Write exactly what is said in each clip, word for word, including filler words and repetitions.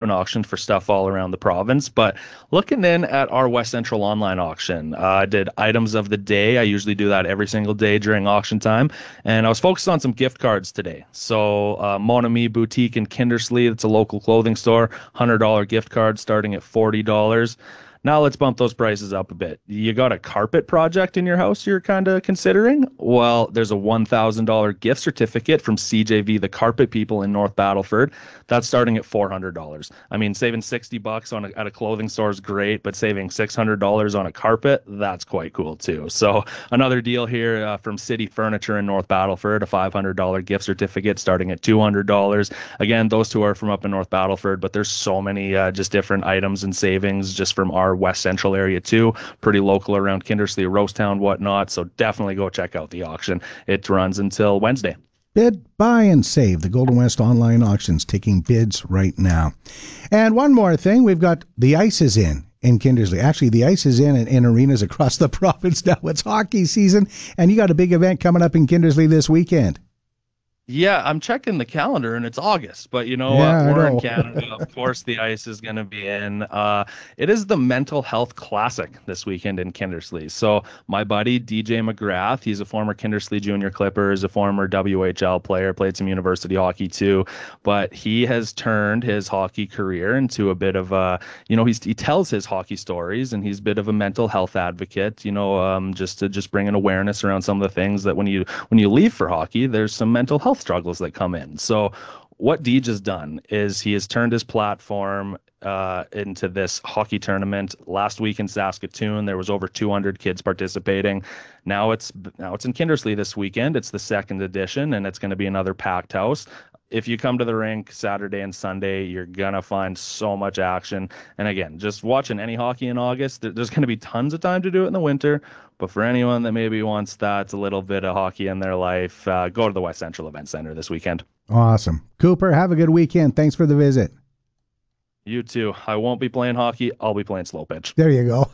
open auction for stuff all around the province. But looking in at our West Central online auction, uh, I did items of the day. I usually do that every single day during auction time. And I was focused on some gift cards today. So uh, Mon Ami Boutique in Kindersley, it's a local clothing store, one hundred dollars gift card starting at forty dollars. Now let's bump those prices up a bit. You got a carpet project in your house you're kind of considering? Well, there's a one thousand dollars gift certificate from C J V, the Carpet People in North Battleford. That's starting at four hundred dollars. I mean, saving sixty bucks on a, at a clothing store is great, but saving six hundred dollars on a carpet, that's quite cool too. So another deal here uh, from City Furniture in North Battleford, a five hundred dollars gift certificate starting at two hundred dollars. Again, those two are from up in North Battleford, but there's so many uh, just different items and savings just from our West Central area too, pretty local around Kindersley, Rosetown, whatnot. So definitely go check out the auction. It runs until Wednesday. Bid, buy, and save. The Golden West online auctions taking bids right now. And one more thing, we've got the ice is in in Kindersley. Actually, the ice is in in, in arenas across the province now. It's hockey season, and you got a big event coming up in Kindersley this weekend. Yeah, I'm checking the calendar and it's August, but you know yeah, what? We're know. in Canada. Of course, the ice is going to be in. Uh, it is the Mental Health Classic this weekend in Kindersley. So my buddy D J McGrath, he's a former Kindersley Junior Clippers, a former W H L player, played some university hockey too, but he has turned his hockey career into a bit of a, you know, he's, he tells his hockey stories and he's a bit of a mental health advocate, you know, um, just to just bring an awareness around some of the things that when you when you leave for hockey, there's some mental health struggles that come in. So what Deej has done is he has turned his platform uh, into this hockey tournament. Last week in Saskatoon, there was over two hundred kids participating. Now it's now it's in Kindersley this weekend. It's the second edition, and it's going to be another packed house. If you come to the rink Saturday and Sunday, you're going to find so much action. And again, just watching any hockey in August, there's going to be tons of time to do it in the winter. But for anyone that maybe wants that, a little bit of hockey in their life, uh, go to the West Central Event Center this weekend. Awesome. Cooper, have a good weekend. Thanks for the visit. You too. I won't be playing hockey. I'll be playing slow pitch. There you go.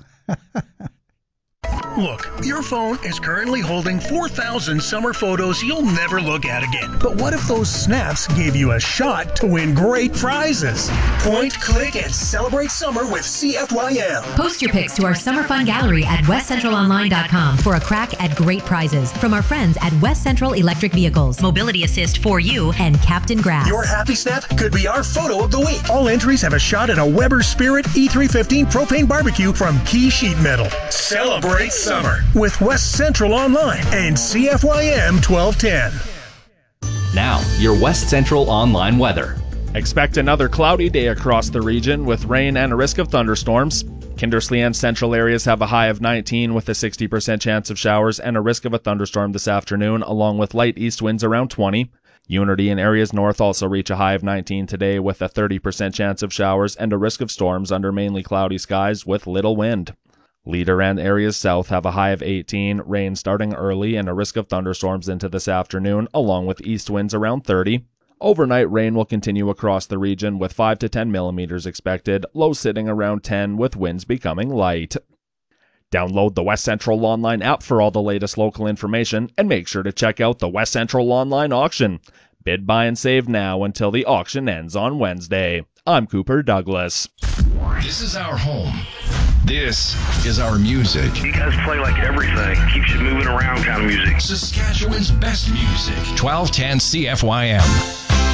Look, your phone is currently holding four thousand summer photos you'll never look at again. But what if those snaps gave you a shot to win great prizes? Point, click, and celebrate summer with C F Y M. Post your pics to our Summer Fun Gallery at west central online dot com for a crack at great prizes from our friends at West Central Electric Vehicles, Mobility Assist for You, and Captain Grass. Your happy snap could be our photo of the week. All entries have a shot at a Weber Spirit E three fifteen propane barbecue from Key Sheet Metal. Celebrate summer with West Central Online and C F Y M twelve ten. Now, your West Central Online weather. Expect another cloudy day across the region with rain and a risk of thunderstorms. Kindersley and central areas have a high of nineteen with a sixty percent chance of showers and a risk of a thunderstorm this afternoon, along with light east winds around twenty. Unity and areas north also reach a high of nineteen today with a thirty percent chance of showers and a risk of storms under mainly cloudy skies with little wind. Leader and areas south have a high of eighteen, rain starting early and a risk of thunderstorms into this afternoon, along with east winds around thirty. Overnight rain will continue across the region with five to ten millimeters expected, low sitting around ten with winds becoming light. Download the West Central Online app for all the latest local information and make sure to check out the West Central Online auction. Bid, buy, and save now until the auction ends on Wednesday. I'm Cooper Douglas. This is our home. This is our music. You guys play like everything. Keeps you moving around kind of music. Saskatchewan's best music. twelve ten C F Y M.